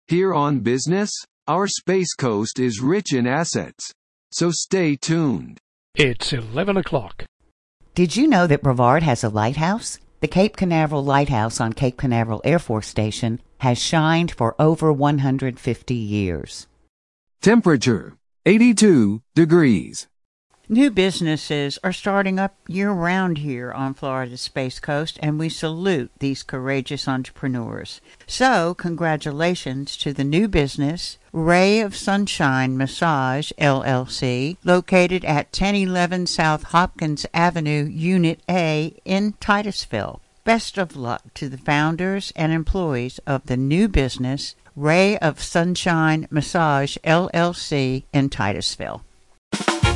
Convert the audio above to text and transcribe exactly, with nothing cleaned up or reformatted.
Here on Business, our Space Coast is rich in assets. So stay tuned. It's eleven o'clock. Did you know that Brevard has a lighthouse? The Cape Canaveral Lighthouse on Cape Canaveral Air Force Station has shined for over one hundred fifty years. Temperature, eighty-two degrees. New businesses are starting up year-round here on Florida's Space Coast, and we salute these courageous entrepreneurs. So, congratulations to the new business, Ray of Sunshine Massage, L L C, located at ten eleven South Hopkins Avenue, Unit A in Titusville. Best of luck to the founders and employees of the new business, Ray of Sunshine Massage, L L C in Titusville.